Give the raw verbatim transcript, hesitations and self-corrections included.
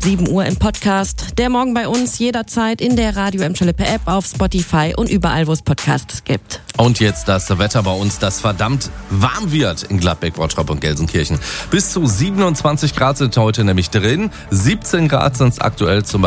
sieben Uhr im Podcast. Der Morgen bei uns jederzeit in der Radio Emscher Lippe App, auf Spotify und überall, wo es Podcasts gibt. Und jetzt das Wetter bei uns, das verdammt warm wird in Gladbeck, Bottrop und Gelsenkirchen. Bis zu siebenundzwanzig Grad sind heute nämlich drin. siebzehn Grad sind es aktuell zum